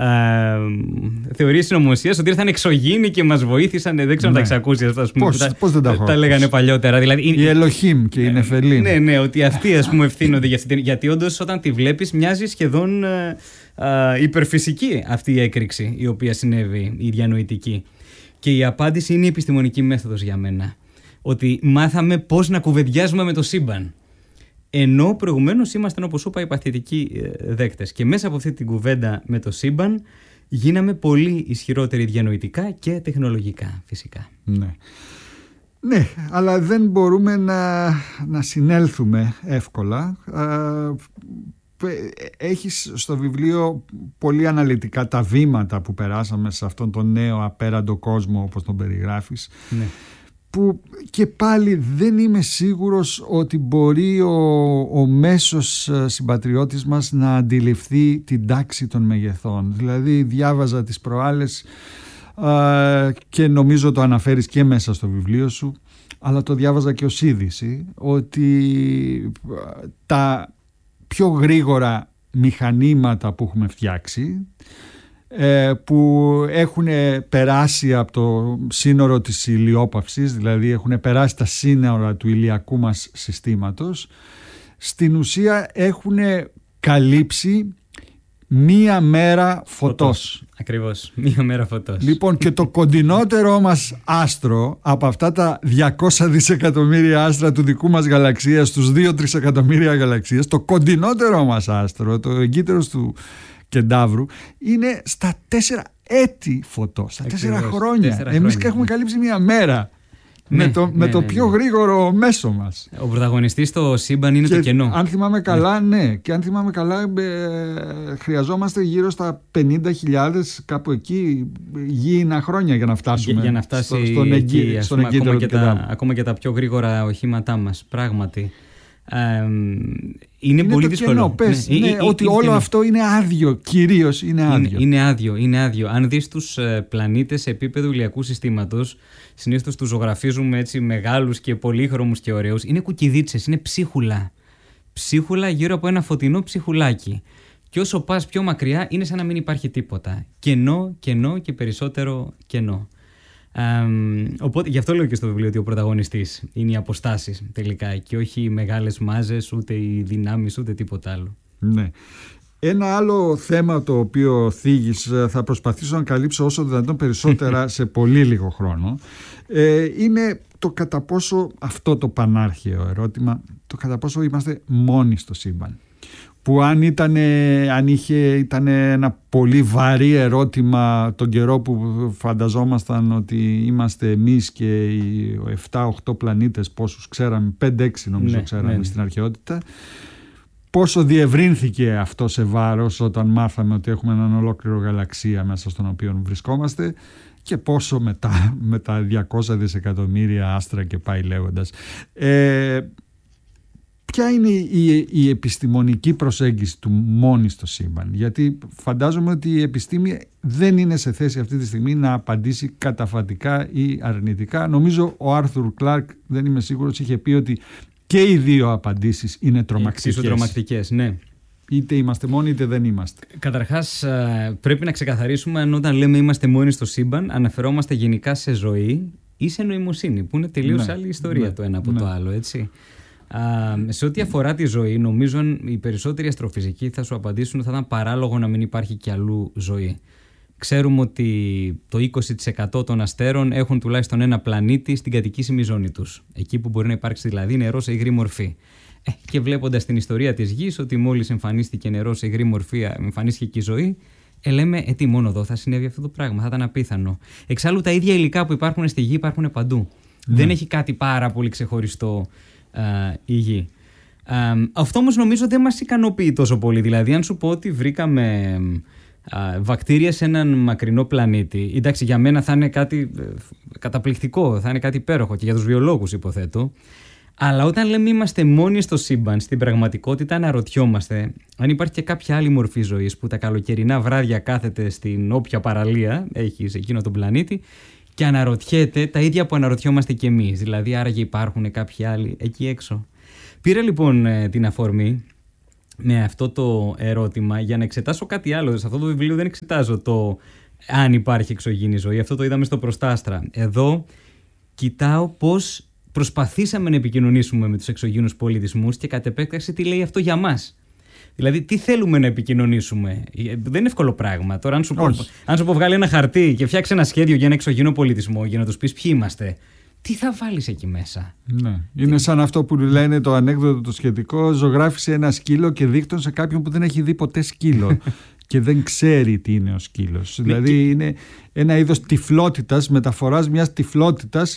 θεωρίες συνωμοσίας ότι ήρθαν εξωγήινοι και μας βοήθησαν. Δεν ξέρω αν τα εξακούσει αυτά. Πώς δεν τα έχω. Τα λέγανε παλιότερα. Δηλαδή, η Ελοχήμ και η Νεφελίμ. Ναι, ότι αυτοί ευθύνονται για αυτή. Γιατί όντως όταν τη βλέπεις μοιάζει σχεδόν υπερφυσική αυτή η έκρηξη η οποία συνέβη, η διανοητική. Και η απάντηση είναι η επιστημονική μέθοδος για μένα. Ότι μάθαμε πώς να κουβεντιάζουμε με το σύμπαν. Ενώ προηγουμένως ήμασταν, όπως είπα, οι παθητικοί δέκτες. Και μέσα από αυτή την κουβέντα με το σύμπαν γίναμε πολύ ισχυρότεροι διανοητικά και τεχνολογικά, φυσικά. Ναι, αλλά δεν μπορούμε να συνέλθουμε εύκολα. Έχεις στο βιβλίο πολύ αναλυτικά τα βήματα που περάσαμε σε αυτόν τον νέο απέραντο κόσμο, όπως τον περιγράφεις. Ναι. Που και πάλι δεν είμαι σίγουρος ότι μπορεί ο μέσος συμπατριώτης μας να αντιληφθεί την τάξη των μεγεθών. Δηλαδή διάβαζα τις προάλλες και νομίζω το αναφέρεις και μέσα στο βιβλίο σου, αλλά το διάβαζα και ως είδηση, ότι τα πιο γρήγορα μηχανήματα που έχουμε φτιάξει, που έχουν περάσει από το σύνορο της ηλιόπαυσης, δηλαδή έχουν περάσει τα σύνορα του ηλιακού μας συστήματος, στην ουσία έχουν καλύψει μία μέρα φωτός. Ακριβώς, μία μέρα φωτός. Λοιπόν, και το κοντινότερο μας άστρο από αυτά τα 200 δισεκατομμύρια άστρα του δικού μας γαλαξίας, στους 2 τρισεκατομμύρια γαλαξίες, το κοντινότερο μας άστρο, το εγκύτερος του Κεντάβρου, είναι στα 4 έτη φωτός, στα 4 χρόνια. Εμείς έχουμε καλύψει μία μέρα. Με το πιο γρήγορο μέσο μας. Ο πρωταγωνιστής στο σύμπαν είναι το κενό. Αν θυμάμαι καλά, και αν θυμάμαι καλά, χρειαζόμαστε γύρω στα 50.000 κάπου εκεί γήινα χρόνια για να φτάσουμε για να φτάσει στον εγκύτερο του Κεντάβρου. Ακόμα και τα πιο γρήγορα οχήματά μας, πράγματι. Είναι πολύ δύσκολο. Ότι όλο αυτό είναι άδειο, κυρίως είναι άδειο. Είναι άδειο. Αν δεις τους πλανήτες σε επίπεδο ηλιακού συστήματος, συνήθως τους ζωγραφίζουμε έτσι μεγάλους και πολύχρωμους και ωραίους. Είναι κουκκιδίτσες, είναι ψίχουλα. Ψίχουλα γύρω από ένα φωτεινό ψιχουλάκι. Και όσο πας πιο μακριά, είναι σαν να μην υπάρχει τίποτα. Κενό και περισσότερο κενό. Οπότε γι' αυτό λέω και στο βιβλίο ότι ο πρωταγωνιστής είναι οι αποστάσεις τελικά και όχι οι μεγάλες μάζες, ούτε οι δυνάμεις, ούτε τίποτα άλλο. Ναι. Ένα άλλο θέμα το οποίο θίγεις, θα προσπαθήσω να καλύψω όσο δυνατόν περισσότερα σε πολύ λίγο χρόνο, είναι το κατά πόσο, αυτό το πανάρχαιο ερώτημα, το κατά πόσο είμαστε μόνοι στο σύμπαν. Που αν ήταν ένα πολύ βαρύ ερώτημα τον καιρό που φανταζόμασταν ότι είμαστε εμείς και οι 7-8 πλανήτες, πόσους ξέραμε, 5-6 νομίζω ξέραμε στην αρχαιότητα, πόσο διευρύνθηκε αυτό σε βάρος όταν μάθαμε ότι έχουμε έναν ολόκληρο γαλαξία μέσα στον οποίο βρισκόμαστε, και πόσο μετά με τα 200 δισεκατομμύρια άστρα και πάει λέγοντας. Ποια είναι η επιστημονική προσέγγιση του μόνη στο σύμπαν? Γιατί φαντάζομαι ότι η επιστήμη δεν είναι σε θέση αυτή τη στιγμή να απαντήσει καταφατικά ή αρνητικά. Νομίζω ο Άρθουρ Κλάρκ, δεν είμαι σίγουρος, είχε πει ότι και οι δύο απαντήσεις είναι τρομακτικές. Εξίσου τρομακτικές, ναι. Είτε είμαστε μόνοι είτε δεν είμαστε. Καταρχάς, πρέπει να ξεκαθαρίσουμε αν όταν λέμε είμαστε μόνοι στο σύμπαν αναφερόμαστε γενικά σε ζωή ή σε νοημοσύνη, που είναι τελείως άλλη ιστορία το ένα από το άλλο, έτσι. Σε ό,τι αφορά τη ζωή, νομίζω αν οι περισσότεροι αστροφυσικοί θα σου απαντήσουν ότι θα ήταν παράλογο να μην υπάρχει κι αλλού ζωή. Ξέρουμε ότι το 20% των αστέρων έχουν τουλάχιστον ένα πλανήτη στην κατοικήσιμη ζώνη τους. Εκεί που μπορεί να υπάρξει δηλαδή νερό σε υγρή μορφή. Και βλέποντας την ιστορία της Γης, ότι μόλις εμφανίστηκε νερό σε υγρή μορφή, εμφανίστηκε και η ζωή, λέμε τι μόνο εδώ θα συνέβη αυτό το πράγμα, θα ήταν απίθανο. Εξάλλου τα ίδια υλικά που υπάρχουν στη Γη υπάρχουν παντού. Δεν έχει κάτι πάρα πολύ ξεχωριστό η Γη. Αυτό όμως νομίζω δεν μας ικανοποιεί τόσο πολύ. Δηλαδή, αν σου πω ότι βρήκαμε βακτήρια σε έναν μακρινό πλανήτη, εντάξει, για μένα θα είναι κάτι καταπληκτικό, θα είναι κάτι υπέροχο και για τους βιολόγους υποθέτω. Αλλά όταν λέμε είμαστε μόνοι στο σύμπαν, στην πραγματικότητα αναρωτιόμαστε αν υπάρχει και κάποια άλλη μορφή ζωής που τα καλοκαιρινά βράδια κάθεται στην όποια παραλία έχει σε εκείνο τον πλανήτη και αναρωτιέται τα ίδια που αναρωτιόμαστε κι εμείς. Δηλαδή, άραγε υπάρχουν κάποιοι άλλοι εκεί έξω. Πήρα λοιπόν την αφορμή με αυτό το ερώτημα για να εξετάσω κάτι άλλο. Σε αυτό το βιβλίο δεν εξετάζω το αν υπάρχει εξωγήινη ζωή. Αυτό το είδαμε στο Προστάστρα. Εδώ κοιτάω πώς προσπαθήσαμε να επικοινωνήσουμε με τους εξωγήινους πολιτισμούς και κατ' επέκταση τι λέει αυτό για μας. Δηλαδή, τι θέλουμε να επικοινωνήσουμε. Δεν είναι εύκολο πράγμα. Τώρα, αν σου πω βγάλει ένα χαρτί και φτιάξει ένα σχέδιο για ένα εξωγήινο πολιτισμό, για να τους πεις ποιοι είμαστε, τι θα βάλεις εκεί μέσα. Ναι. Είναι σαν αυτό που λένε το ανέκδοτο το σχετικό: ζωγράφισε ένα σκύλο και δείκτον σε κάποιον που δεν έχει δει ποτέ σκύλο και δεν ξέρει τι είναι ο σκύλος. Δηλαδή είναι ένα είδος τυφλότητας, μεταφοράς μιας τυφλότητας.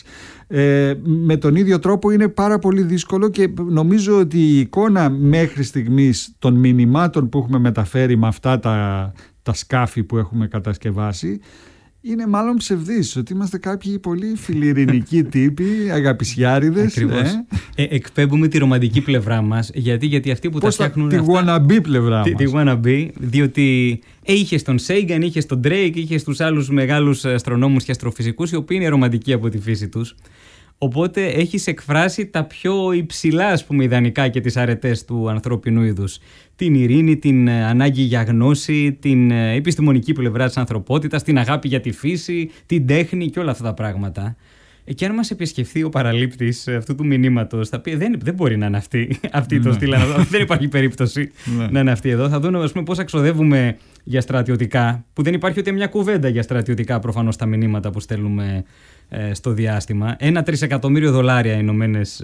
Με τον ίδιο τρόπο είναι πάρα πολύ δύσκολο και νομίζω ότι η εικόνα μέχρι στιγμής των μηνυμάτων που έχουμε μεταφέρει με αυτά τα σκάφη που έχουμε κατασκευάσει είναι μάλλον ψευδής, ότι είμαστε κάποιοι πολύ φιλιρινικοί τύποι, αγαπησιάριδες. Ακριβώς. Εκπέμπουμε τη ρομαντική πλευρά μας, γιατί αυτοί που πώς τα φτιάχνουν τη wannabe πλευρά μας. Τη wannabe, διότι είχες τον Σέιγκαν, είχες τον Drake, είχες τους άλλους μεγάλους αστρονόμους και αστροφυσικούς, οι οποίοι είναι ρομαντικοί από τη φύση τους. Οπότε έχεις εκφράσει τα πιο υψηλά, ας πούμε, ιδανικά και τις αρετές του ανθρώπινου είδους. Την ειρήνη, την ανάγκη για γνώση, την επιστημονική πλευρά της ανθρωπότητας, την αγάπη για τη φύση, την τέχνη και όλα αυτά τα πράγματα. Και αν μας επισκεφθεί ο παραλήπτης αυτού του μηνύματος, θα πει δεν μπορεί να είναι αυτή το στυλ. Δεν υπάρχει περίπτωση να είναι αυτή εδώ. Θα δούμε, ας πούμε, πώς αξοδεύουμε για στρατιωτικά, που δεν υπάρχει ούτε μια κουβέντα για στρατιωτικά προφανώς τα μηνύματα που στέλνουμε στο διάστημα. $1 τρισεκατομμύριο οι Ηνωμένες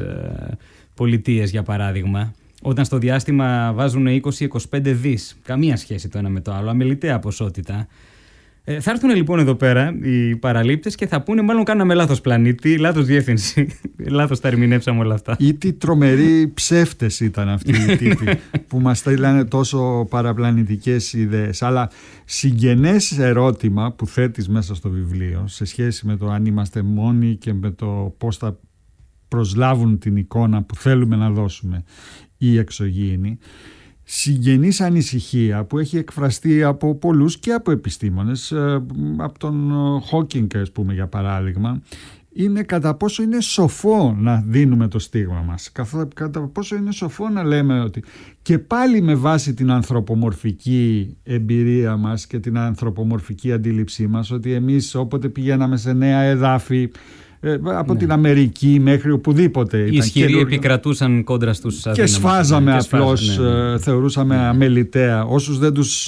Πολιτείες, για παράδειγμα, όταν στο διάστημα βάζουν 20-25 δις. Καμία σχέση το ένα με το άλλο, αμεληταία ποσότητα. Θα έρθουν λοιπόν εδώ πέρα οι παραλήπτες και θα πούνε μάλλον κάναμε λάθος πλανήτη, λάθος διεύθυνση, λάθος τα ερμηνεύσαμε όλα αυτά. Ή τι τρομεροί ψεύτες ήταν αυτοί οι τύποι που μας στείλανε τόσο παραπλανητικές ιδέες. Αλλά συγγενές ερώτημα που θέτεις μέσα στο βιβλίο σε σχέση με το αν είμαστε μόνοι και με το πώς θα προσλάβουν την εικόνα που θέλουμε να δώσουμε οι εξωγήινοι, συγγενής ανησυχία που έχει εκφραστεί από πολλούς και από επιστήμονες, από τον Χόκινγκ, ας πούμε, για παράδειγμα, είναι κατά πόσο είναι σοφό να δίνουμε το στίγμα μας, κατά πόσο είναι σοφό να λέμε ότι και πάλι με βάση την ανθρωπομορφική εμπειρία μας και την ανθρωπομορφική αντίληψή μας, ότι εμείς όποτε πηγαίναμε σε νέα εδάφη, από την Αμερική μέχρι οπουδήποτε. Οι ισχυροί επικρατούσαν κόντρα στους αδύναμους. Και σφάζαμε απλώς, θεωρούσαμε αμεληταία. Όσους δεν τους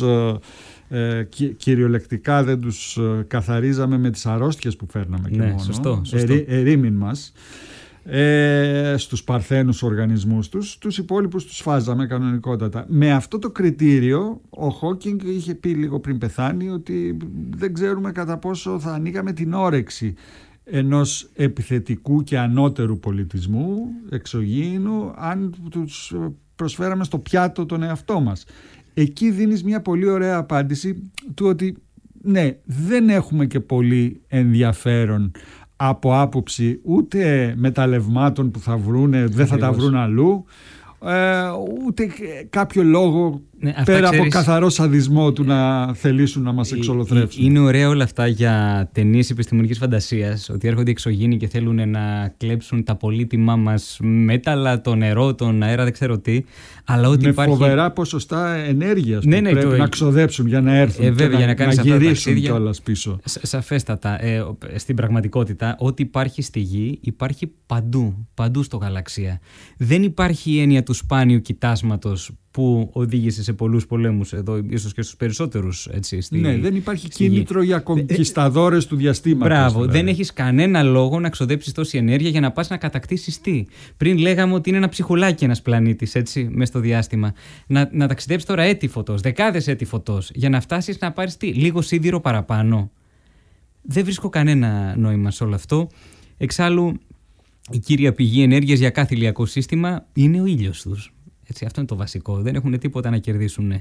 κυριολεκτικά δεν τους καθαρίζαμε με τις αρρώστιες που φέρναμε και μόνο. Σωστό. Ερήμην μας. Στους παρθένους οργανισμούς τους υπόλοιπους τους φάζαμε κανονικότατα. Με αυτό το κριτήριο ο Χόκινγκ είχε πει λίγο πριν πεθάνει ότι δεν ξέρουμε κατά πόσο θα ανοίγαμε την όρεξη ενός επιθετικού και ανώτερου πολιτισμού εξωγήινου αν τους προσφέραμε στο πιάτο τον εαυτό μας. Εκεί δίνεις μια πολύ ωραία απάντηση του ότι ναι, δεν έχουμε και πολύ ενδιαφέρον από άποψη ούτε μεταλλευμάτων που θα βρούνε, δεν θα τα βρουν αλλού, ούτε κάποιο λόγο πέρα από καθαρό σαδισμό του να θελήσουν να μας εξολοθρεύσουν. Είναι ωραία όλα αυτά για ταινίες επιστημονικής φαντασίας, ότι έρχονται εξωγήινοι και θέλουν να κλέψουν τα πολύτιμά μας μέταλλα, το νερό, τον αέρα, δεν ξέρω τι. Αλλά ότι με φοβερά ποσοστά ενέργειας που πρέπει να ξοδέψουν για να έρθουν και για να γυρίσουν κιόλας πίσω. Σαφέστατα. Στην πραγματικότητα, ό,τι υπάρχει στη Γη υπάρχει παντού στο γαλαξία. Δεν υπάρχει η έννοια του σπάνιου κοιτάσματος που οδήγησε σε πολλούς πολέμους εδώ, ίσως και στους περισσότερους. Έτσι, ναι, δεν υπάρχει κίνητρο για κονκισταδόρες του διαστήματος. Μπράβο, δηλαδή. Δεν έχεις κανένα λόγο να ξοδέψεις τόση ενέργεια για να πας να κατακτήσεις τι. Πριν λέγαμε ότι είναι ένα ψυχουλάκι ένας πλανήτης, έτσι, μες στο διάστημα. Να ταξιδέψεις τώρα έτη φωτός, δεκάδες έτη φωτός, για να φτάσεις να πάρεις τι, λίγο σίδηρο παραπάνω. Δεν βρίσκω κανένα νόημα σε όλο αυτό. Εξάλλου, η κύρια πηγή ενέργειας για κάθε ηλιακό σύστημα είναι ο ήλιος τους. Έτσι, αυτό είναι το βασικό. Δεν έχουν τίποτα να κερδίσουν.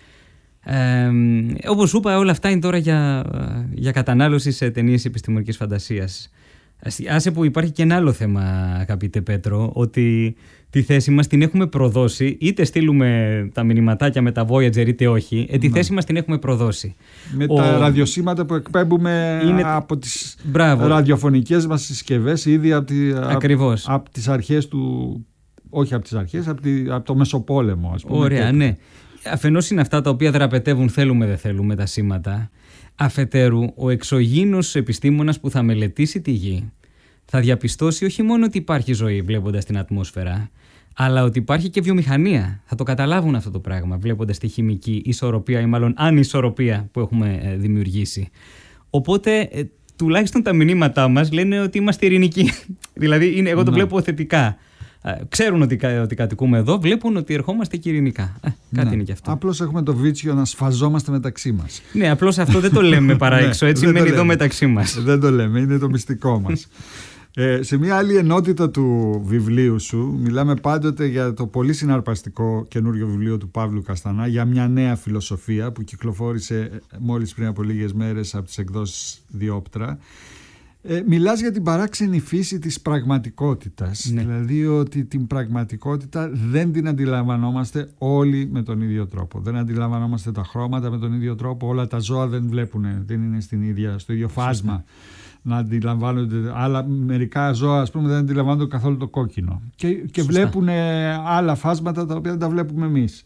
Όπως σου είπα, όλα αυτά είναι τώρα για κατανάλωση σε ταινίες επιστημονικής φαντασίας. Άσε που υπάρχει και ένα άλλο θέμα, αγαπητέ Πέτρο, ότι τη θέση μας την έχουμε προδώσει, είτε στείλουμε τα μηνυματάκια με τα Voyager είτε όχι, τη θέση μας την έχουμε προδώσει. Με τα ραδιοσύματα που εκπέμπουμε από τις ραδιοφωνικές μας συσκευές ήδη από τις αρχές του όχι από τις αρχές, από το Μεσοπόλεμο, ας πούμε. Ωραία, ναι. Αφενός είναι αυτά τα οποία δραπετεύουν θέλουμε δεν θέλουμε τα σήματα. Αφετέρου, ο εξωγήινος επιστήμονας που θα μελετήσει τη Γη θα διαπιστώσει όχι μόνο ότι υπάρχει ζωή βλέποντας την ατμόσφαιρα, αλλά ότι υπάρχει και βιομηχανία. Θα το καταλάβουν αυτό το πράγμα βλέποντας τη χημική ισορροπία ή μάλλον ανισορροπία που έχουμε δημιουργήσει. Οπότε τουλάχιστον τα μηνύματά μας λένε ότι είμαστε ειρηνικοί. Δηλαδή εγώ το βλέπω θετικά. Ξέρουν ότι κατοικούμε εδώ, βλέπουν ότι ερχόμαστε και ειρηνικά. Κάτι είναι και αυτό. Απλώς έχουμε το βίτσιο να σφαζόμαστε μεταξύ μας. Ναι, απλώς αυτό δεν το λέμε παρά έξω. Έτσι μένει εδώ μεταξύ μας. Δεν το λέμε, είναι το μυστικό μας. Σε μια άλλη ενότητα του βιβλίου σου μιλάμε πάντοτε για το πολύ συναρπαστικό καινούριο βιβλίο του Παύλου Καστανά, για μια νέα φιλοσοφία, που κυκλοφόρησε μόλις πριν από λίγες μέρες από τις εκδόσεις Διόπτρα. Μιλάς για την παράξενη φύση της πραγματικότητας. Ναι. Δηλαδή ότι την πραγματικότητα δεν την αντιλαμβανόμαστε όλοι με τον ίδιο τρόπο. Δεν αντιλαμβανόμαστε τα χρώματα με τον ίδιο τρόπο. Όλα τα ζώα δεν βλέπουν, δεν είναι στο ίδιο φάσμα να αντιλαμβάνονται. Αλλά μερικά ζώα, ας πούμε, δεν αντιλαμβάνονται καθόλου το κόκκινο. Και βλέπουν άλλα φάσματα τα οποία δεν τα βλέπουμε εμείς.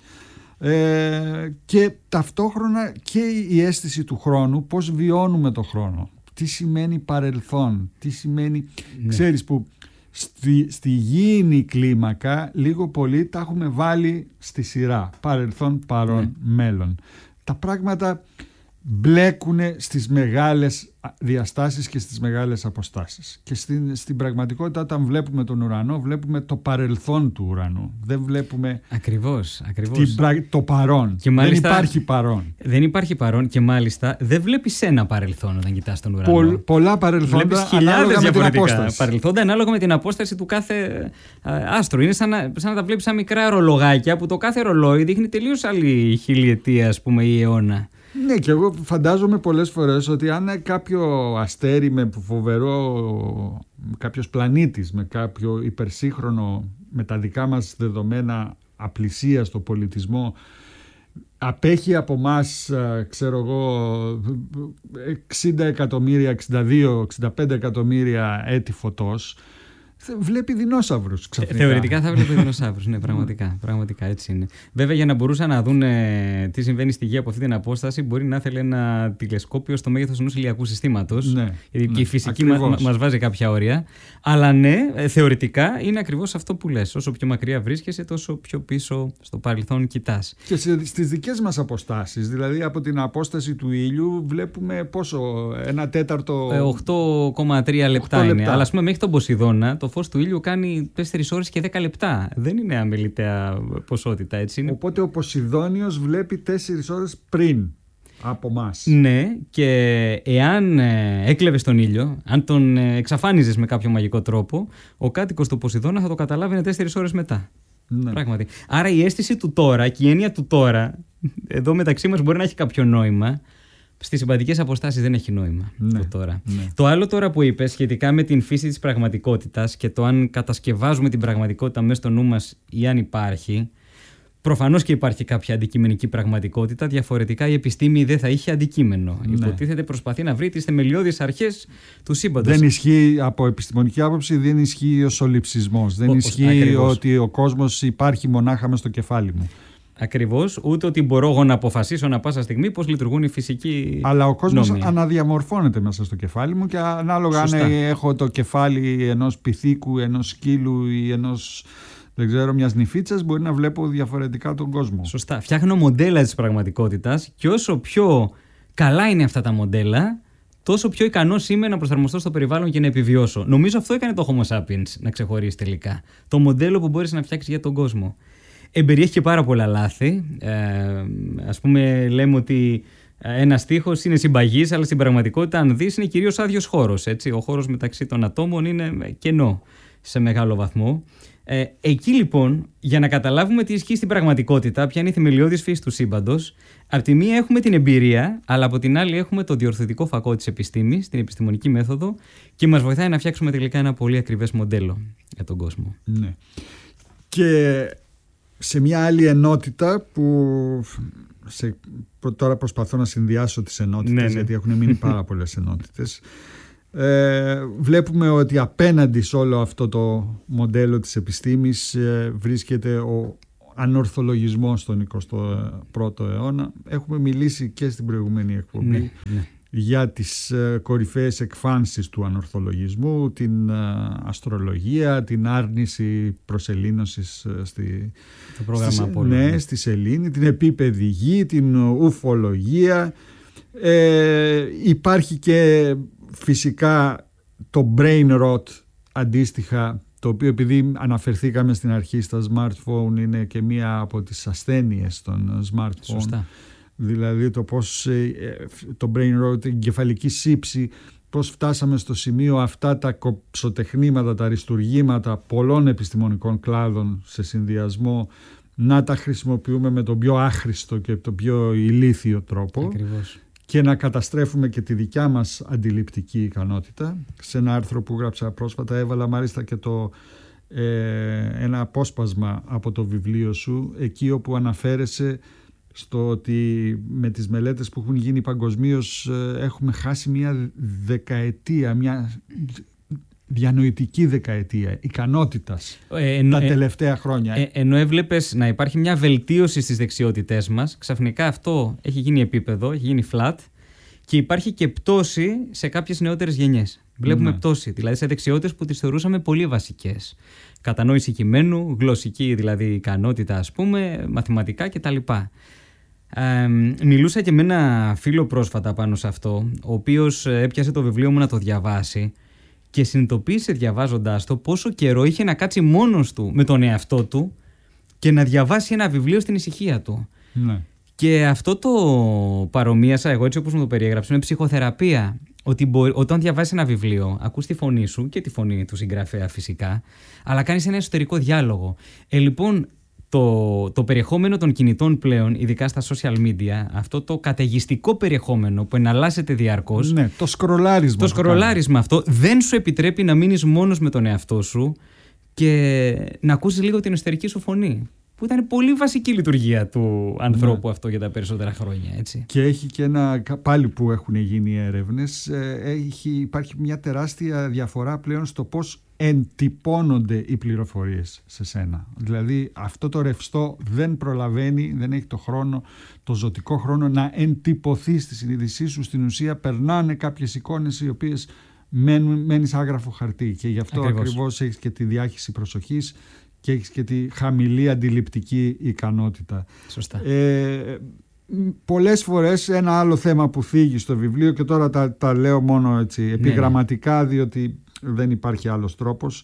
Και ταυτόχρονα και η αίσθηση του χρόνου, πώς βιώνουμε το χρόνο. Τι σημαίνει παρελθόν, τι σημαίνει... Ναι. Ξέρεις που στη γήινη κλίμακα λίγο πολύ τα έχουμε βάλει στη σειρά. Παρελθόν, παρόν, μέλλον. Τα πράγματα μπλέκουν στις μεγάλες διαστάσεις και στις μεγάλες αποστάσεις. Και στην πραγματικότητα, όταν βλέπουμε τον ουρανό, βλέπουμε το παρελθόν του ουρανού. Δεν βλέπουμε ακριβώς. Το παρόν. Και μάλιστα, δεν υπάρχει παρόν. Δεν υπάρχει παρόν και μάλιστα δεν βλέπεις ένα παρελθόν όταν κοιτάς τον ουρανό. Πολλά παρελθόντα ανάλογα με την απόσταση. Παρελθόντα ανάλογα με την απόσταση του κάθε άστρου. Είναι σαν να τα βλέπεις σαν μικρά ρολογάκια που το κάθε ρολόι δείχνει τελείως άλλη χιλιετία, ας πούμε, ή αιώνα. Ναι, και εγώ φαντάζομαι πολλές φορές ότι αν κάποιο αστέρι με φοβερό, κάποιος πλανήτης με κάποιο υπερσύγχρονο, με τα δικά μας δεδομένα απλησία στο πολιτισμό, απέχει από μας, ξέρω εγώ, 60 εκατομμύρια, 62, 65 εκατομμύρια έτη φωτός, βλέπει δεινόσαυρους ξαφνικά. Θεωρητικά θα βλέπει δεινόσαυρους, ναι, πραγματικά έτσι είναι. Βέβαια, για να μπορούσαν να δουν τι συμβαίνει στη Γη από αυτή την απόσταση, μπορεί να ήθελε ένα τηλεσκόπιο στο μέγεθος ενός ηλιακού συστήματος. Ναι, γιατί και η φυσική μας βάζει κάποια όρια. Αλλά ναι, θεωρητικά είναι ακριβώς αυτό που λες. Όσο πιο μακριά βρίσκεσαι, τόσο πιο πίσω στο παρελθόν κοιτάς. Και στις δικές μας αποστάσεις, δηλαδή από την απόσταση του ήλιου, βλέπουμε πόσο, 1/4. 8,3 λεπτά είναι. Αλλά ας πούμε, μέχρι τον Ποσειδώνα, το φως του ήλιου κάνει 4 ώρες και 10 λεπτά. Δεν είναι αμεληταία ποσότητα, έτσι είναι. Οπότε ο Ποσειδώνιος βλέπει 4 ώρες πριν από μας. Ναι, και εάν έκλεβες τον ήλιο, αν τον εξαφάνιζες με κάποιο μαγικό τρόπο, ο κάτοικος του Ποσειδώνα θα το καταλάβαινε 4 ώρες μετά. Ναι. Πράγματι. Άρα η αίσθηση του τώρα και η έννοια του τώρα, εδώ μεταξύ μας μπορεί να έχει κάποιο νόημα. Στις συμπαντικές αποστάσεις δεν έχει νόημα το τώρα. Ναι. Το άλλο τώρα που είπες σχετικά με την φύση της πραγματικότητας και το αν κατασκευάζουμε την πραγματικότητα μέσα στο νου μας ή αν υπάρχει, προφανώς και υπάρχει κάποια αντικειμενική πραγματικότητα, διαφορετικά η επιστήμη δεν θα είχε αντικείμενο. Ναι. Υποτίθεται προσπαθεί να βρει τις θεμελιώδεις αρχές του σύμπαντος. Δεν ισχύει, από επιστημονική άποψη, δεν ισχύει ο σολιψισμός. Δεν ισχύει ότι ο κόσμος υπάρχει μονάχα μες στο κεφάλι μου. Ακριβώς, ούτε ότι μπορώ εγώ να αποφασίσω ανά πάσα στιγμή πώς λειτουργούν οι φυσικοί. Αλλά ο κόσμος αναδιαμορφώνεται μέσα στο κεφάλι μου και ανάλογα αν έχω το κεφάλι ενός πυθίκου, ενός σκύλου ή ενός, δεν ξέρω, μιας νηφίτσας, μπορεί να βλέπω διαφορετικά τον κόσμο. Σωστά. Φτιάχνω μοντέλα της πραγματικότητας και όσο πιο καλά είναι αυτά τα μοντέλα, τόσο πιο ικανός είμαι να προσαρμοστώ στο περιβάλλον και να επιβιώσω. Νομίζω αυτό έκανε το Homo sapiens να ξεχωρίσει τελικά. Το μοντέλο που μπορείς να φτιάξεις για τον κόσμο. Εμπεριέχει και πάρα πολλά λάθη. Ας πούμε, λέμε ότι ένας τοίχος είναι συμπαγής, αλλά στην πραγματικότητα, αν δεις, είναι κυρίως άδειος χώρος. Έτσι. Ο χώρος μεταξύ των ατόμων είναι κενό σε μεγάλο βαθμό. Εκεί λοιπόν, για να καταλάβουμε τι ισχύει στην πραγματικότητα, ποια είναι η θεμελιώδης φύση του σύμπαντος, από τη μία έχουμε την εμπειρία, αλλά από την άλλη έχουμε το διορθωτικό φακό της επιστήμης, την επιστημονική μέθοδο, και μας βοηθάει να φτιάξουμε τελικά ένα πολύ ακριβές μοντέλο για τον κόσμο. Ναι. Και σε μια άλλη ενότητα που τώρα προσπαθώ να συνδυάσω τις ενότητες, γιατί έχουν μείνει πάρα πολλές ενότητες. Βλέπουμε ότι απέναντι σε όλο αυτό το μοντέλο της επιστήμης βρίσκεται ο ανορθολογισμός στον 21ο αιώνα. Έχουμε μιλήσει και στην προηγούμενη εκπομπή για τις κορυφαίες εκφάνσεις του ανορθολογισμού, την αστρολογία, την άρνηση προσελήνωσης στη σελήνη, την επίπεδη γη, την ουφολογία. Υπάρχει και φυσικά το brain rot αντίστοιχα, το οποίο επειδή αναφερθήκαμε στην αρχή στα smartphone είναι και μία από τις ασθένειες των smartphone. Σωστά. Δηλαδή το πώς το brain rot, η εγκεφαλική σύψη, πώς φτάσαμε στο σημείο αυτά τα κοψοτεχνήματα, τα αριστουργήματα πολλών επιστημονικών κλάδων σε συνδυασμό να τα χρησιμοποιούμε με τον πιο άχρηστο και τον πιο ηλίθιο τρόπο. Ακριβώς. Και να καταστρέφουμε και τη δικιά μας αντιληπτική ικανότητα. Σε ένα άρθρο που γράψα πρόσφατα έβαλα μάλιστα και ένα απόσπασμα από το βιβλίο σου, εκεί όπου αναφέρεσαι στο ότι με τις μελέτες που έχουν γίνει παγκοσμίως έχουμε χάσει μια δεκαετία, μια διανοητική δεκαετία ικανότητας τα τελευταία χρόνια. Ενώ έβλεπες να υπάρχει μια βελτίωση στις δεξιότητές μας, ξαφνικά αυτό έχει γίνει επίπεδο, έχει γίνει flat και υπάρχει και πτώση σε κάποιες νεότερες γενιές. Βλέπουμε πτώση, δηλαδή σε δεξιότητες που τις θεωρούσαμε πολύ βασικές. Κατανόηση κειμένου, γλωσσική δηλαδή ικανότητα ας πούμε, μαθηματικά κτλ. Μιλούσα και με ένα φίλο πρόσφατα πάνω σε αυτό, ο οποίος έπιασε το βιβλίο μου να το διαβάσει και συνειδητοποίησε διαβάζοντάς το πόσο καιρό είχε να κάτσει μόνος του με τον εαυτό του και να διαβάσει ένα βιβλίο στην ησυχία του. Ναι. Και αυτό το παρομοίασα εγώ έτσι όπως μου το περιέγραψε με ψυχοθεραπεία. Ότι όταν διαβάζεις ένα βιβλίο, ακούς τη φωνή σου και τη φωνή του συγγραφέα φυσικά, αλλά κάνεις ένα εσωτερικό διάλογο. Λοιπόν, το περιεχόμενο των κινητών πλέον, ειδικά στα social media, αυτό το καταιγιστικό περιεχόμενο που εναλλάσσεται διαρκώς. Ναι, το σκρολάρισμα. Το σκρολάρισμα αυτό δεν σου επιτρέπει να μείνεις μόνος με τον εαυτό σου και να ακούσεις λίγο την εσωτερική σου φωνή. Που ήταν πολύ βασική λειτουργία του ανθρώπου αυτό για τα περισσότερα χρόνια. Έτσι. Και έχει και ένα, πάλι που έχουν γίνει έρευνες, υπάρχει μια τεράστια διαφορά πλέον στο πώς εντυπώνονται οι πληροφορίες σε σένα. Δηλαδή αυτό το ρευστό δεν προλαβαίνει, δεν έχει το χρόνο, το ζωτικό χρόνο να εντυπωθεί στη συνείδησή σου. Στην ουσία περνάνε κάποιες εικόνες οι οποίες μένεις άγραφο χαρτί και γι' αυτό ακριβώς έχεις και τη διάχυση προσοχής και έχεις και τη χαμηλή αντιληπτική ικανότητα. Σωστά. Πολλές φορές ένα άλλο θέμα που θίγει στο βιβλίο, και τώρα τα λέω μόνο έτσι επιγραμματικά, διότι δεν υπάρχει άλλος τρόπος.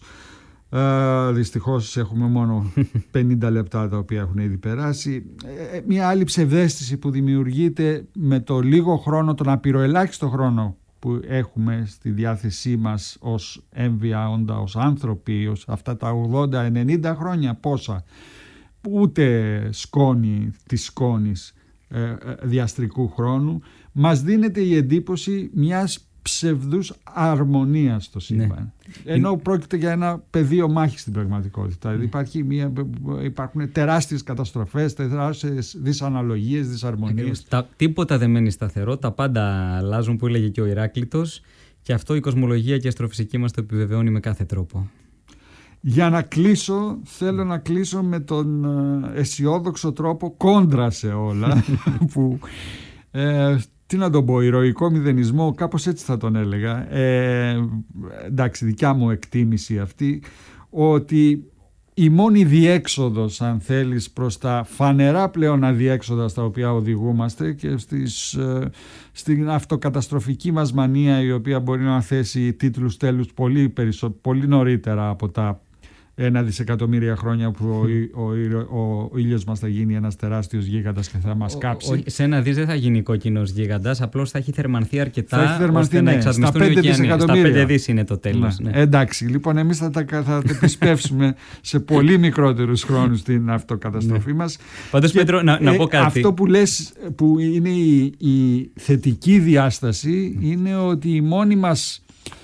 Δυστυχώς έχουμε μόνο 50 λεπτά τα οποία έχουν ήδη περάσει. Μια άλλη ψευδαίσθηση που δημιουργείται με το λίγο χρόνο, τον απειροελάχιστο χρόνο που έχουμε στη διάθεσή μας ως έμβια όντα, ως άνθρωποι, ως αυτά τα 80-90 χρόνια, πόσα, ούτε σκόνη της σκόνης διαστρικού χρόνου, μας δίνεται η εντύπωση μιας ψευδούς αρμονίας στο σύμπαν. Ναι. Ενώ πρόκειται για ένα πεδίο μάχης στην πραγματικότητα. Ναι. Υπάρχουν τεράστιες καταστροφές, τεράστιες δυσαναλογίες, δυσαρμονίες. Τίποτα δεν μένει σταθερό, τα πάντα αλλάζουν, που έλεγε και ο Ηράκλειτος, και αυτό η κοσμολογία και η αστροφυσική μας το επιβεβαιώνει με κάθε τρόπο. Για να κλείσω, θέλω να κλείσω με τον αισιόδοξο τρόπο κόντρα σε όλα που... τι να τον πω, ηρωικό μηδενισμό, κάπως έτσι θα τον έλεγα. Εντάξει, δικιά μου εκτίμηση αυτή, ότι η μόνη διέξοδος, αν θέλεις, προς τα φανερά πλέον αδιέξοδα στα οποία οδηγούμαστε και στην αυτοκαταστροφική μας μανία, η οποία μπορεί να θέσει τίτλους τέλους πολύ νωρίτερα από τα 1 δισεκατομμύρια χρόνια που ο ήλιος μας θα γίνει ένας τεράστιος γίγαντας και θα μας κάψει. Σε 1 δις δεν θα γίνει κόκκινος γίγαντας, απλώς θα έχει θερμανθεί αρκετά ώστε να εξατμιστούν οι ωκεανοί. Στα 5 δις είναι το τέλος. Ναι. Εντάξει, λοιπόν, εμείς θα επισπεύσουμε σε πολύ μικρότερους χρόνους την αυτοκαταστροφή μας. Πάντως, Πέτρο, να πω κάτι. Αυτό που λες, που είναι η θετική διάσταση, είναι ότι η μόνη μας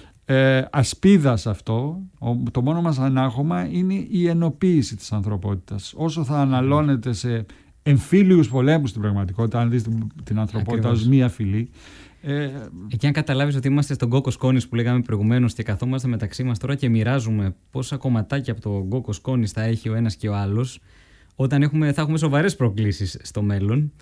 ασπίδα σε αυτό, το μόνο μας ανάγχωμα είναι η ενοποίηση της ανθρωπότητας. Όσο θα αναλώνεται σε εμφύλιους πολέμους στην πραγματικότητα, αν δεις την ανθρωπότητα ως μία φυλή, Εκεί αν καταλάβεις ότι είμαστε στον κόκο σκόνης που λέγαμε προηγουμένως και καθόμαστε μεταξύ μας τώρα και μοιράζουμε πόσα κομματάκια από τον κόκο σκόνης θα έχει ο ένας και ο άλλος, όταν θα έχουμε σοβαρές προκλήσεις στο μέλλον,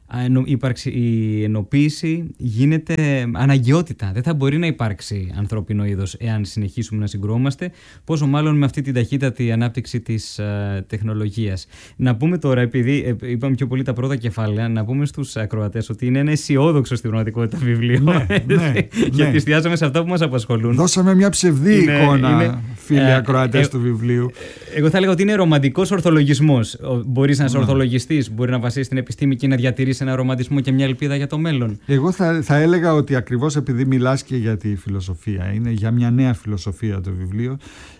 η ενοποίηση γίνεται αναγκαιότητα. Δεν θα μπορεί να υπάρξει ανθρώπινο είδος εάν συνεχίσουμε να συγκρουόμαστε, πόσο μάλλον με αυτή την ταχύτατη ανάπτυξη της τεχνολογίας. Να πούμε τώρα, επειδή είπαμε πιο πολύ τα πρώτα κεφάλαια, να πούμε στους ακροατές ότι είναι ένα αισιόδοξο στην πραγματικότητα βιβλίο. Γιατί εστιάζαμε σε αυτά που μας απασχολούν. Δώσαμε μια ψευδή εικόνα, φίλοι ακροατές του βιβλίου. Εγώ θα έλεγα ότι είναι ρομαντικός ορθολογισμός. Μπορείς να είσαι ορθολογιστής, μπορεί να βασίσεις την επιστήμη και να διατηρήσεις ένα ρομαντισμό και μια ελπίδα για το μέλλον. Εγώ θα έλεγα ότι ακριβώς επειδή μιλάς και για τη φιλοσοφία, είναι για μια νέα φιλοσοφία το βιβλίο,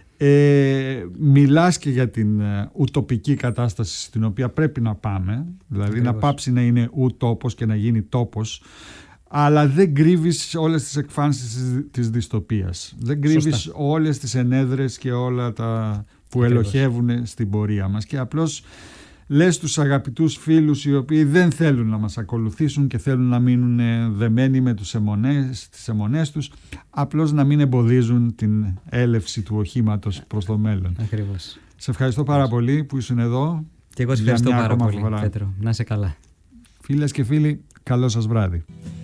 μιλάς και για την ουτοπική κατάσταση στην οποία πρέπει να πάμε, δηλαδή ακριβώς. Να πάψει να είναι ουτόπος και να γίνει τόπος, αλλά δεν κρύβεις όλες τις εκφάνσεις της δυστοπίας. Δεν κρύβεις όλες τις ενέδρες και όλα τα που ελοχεύουν στην πορεία μας και απλώς λες τους αγαπητούς φίλους οι οποίοι δεν θέλουν να μας ακολουθήσουν και θέλουν να μείνουν δεμένοι με τις αιμονές τους, απλώς να μην εμποδίζουν την έλευση του οχήματος προς το μέλλον. Ακριβώς. Σε ευχαριστώ πάρα πολύ που ήσουν εδώ. Και εγώ σε ευχαριστώ πάρα πολύ, Πέτρο. Να είσαι καλά. Φίλες και φίλοι, καλό σας βράδυ.